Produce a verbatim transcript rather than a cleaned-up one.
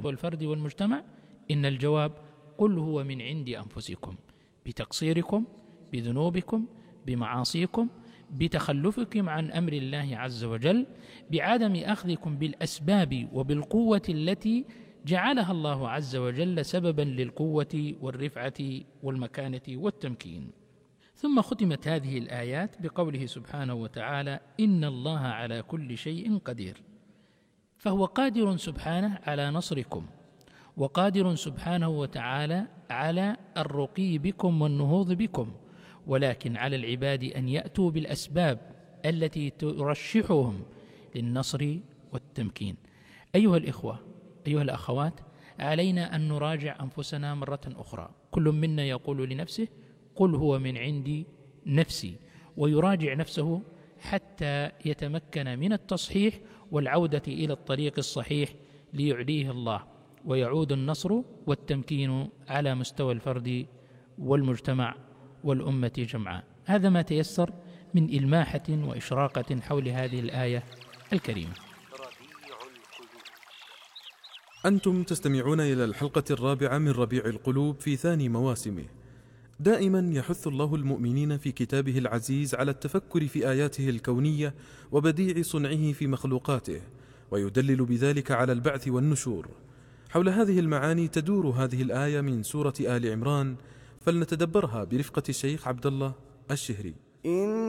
مستوى الفرد والمجتمع؟ إن الجواب: قل هو من عند أنفسكم، بتقصيركم، بذنوبكم، بمعاصيكم، بتخلفكم عن أمر الله عز وجل، بعدم أخذكم بالأسباب وبالقوة التي جعلها الله عز وجل سببا للقوة والرفعة والمكانة والتمكين. ثم ختمت هذه الآيات بقوله سبحانه وتعالى: إن الله على كل شيء قدير. فهو قادر سبحانه على نصركم، وقادر سبحانه وتعالى على الرقي بكم والنهوض بكم، ولكن على العباد أن يأتوا بالأسباب التي ترشحهم للنصر والتمكين. أيها الإخوة، أيها الأخوات، علينا أن نراجع أنفسنا مرة أخرى. كل منا يقول لنفسه: قل هو من عندي نفسي، ويراجع نفسه حتى يتمكن من التصحيح والعودة إلى الطريق الصحيح ليعليه الله، ويعود النصر والتمكين على مستوى الفرد والمجتمع والأمة جمعاء. هذا ما تيسر من إلماحة وإشراقة حول هذه الآية الكريمة. أنتم تستمعون إلى الحلقة الرابعة من ربيع القلوب في ثاني مواسمه. دائما يحث الله المؤمنين في كتابه العزيز على التفكر في آياته الكونية وبديع صنعه في مخلوقاته، ويدلل بذلك على البعث والنشور. حول هذه المعاني تدور هذه الآية من سورة آل عمران، فلنتدبرها برفقة الشيخ عبد الله الشهري.